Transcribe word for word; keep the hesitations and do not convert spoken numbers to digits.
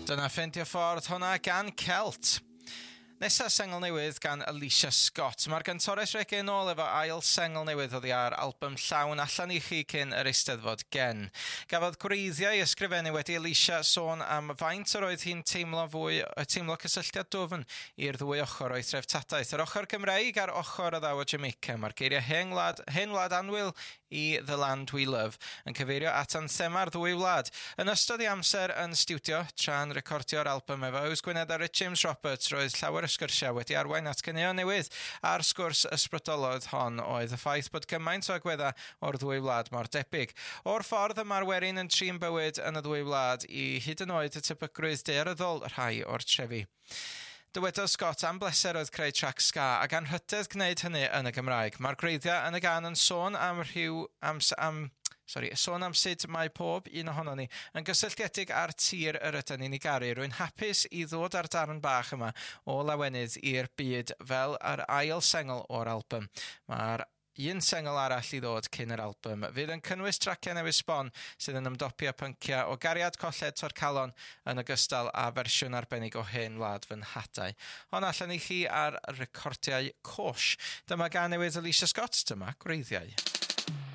Dyna ffeindio ffordd hwnna gan Celt. Nesa sengl newydd gan Alicia Scott. Mae'r gantores regu yn ôl efo ail sengl newydd oddi ar album llawn allan i chi cyn yr Eisteddfod Gen. Gafodd gwreiddiau ysgrifennu wedi Alicia sôn am faint yr oedd hi'n teimlo fwy, teimlo cysylltiad dwfn i'r ddwy ochr o'i threftadaeth. Yr ochr Gymreig a'r ochr o ddaw o Jamaica. Mae'r geiriau hen wlad, hen wlad anwyl i The Land We Love yn cyfeirio at anthema'r ddwy wlad. Yn ystod i amser yn stiwdio tra'n recordio'r album efo Hws Gwynedd a Rich James Roberts roedd llawer sgyrsiau wedi arwain at gyneuon newydd a'r sgwrs ysbrydoloedd hon oedd y ffaith bod gymaint o agwedda o'r ddwy wlad mor debyg. O'r ffordd y mae'r werin yn trin bywyd yn y ddwy wlad i hyd yn oed y tebygrwydd daearyddol rhai o'r trefi. Dywedodd Scott am bleser oedd creu trac ska ac anrhydedd gwneud hynny yn y Gymraeg. Mae'r gwreiddiau yn y gan yn sôn am rhyw am, am Sorry, sôn am sut mae pob un ohono ni yn gysylltiedig ar tir yr ydyn ni'n ei garu. Rwy'n hapus i ddod ar darn bach yma o lawenydd i'r byd fel yr ail sengl o'r album. Mae'r un sengl arall i ddod cyn yr album. Fydd yn cynnwys traciau newydd sbon sydd yn ymdopio pyncia o gariad colled Torcalon yn ogystal â fersiwn arbennig o hen wlad fy nhadau. Hon allan i chi ar recordiau cosh. Dyma gan newydd Alicia Scott, dyma gwreiddiau.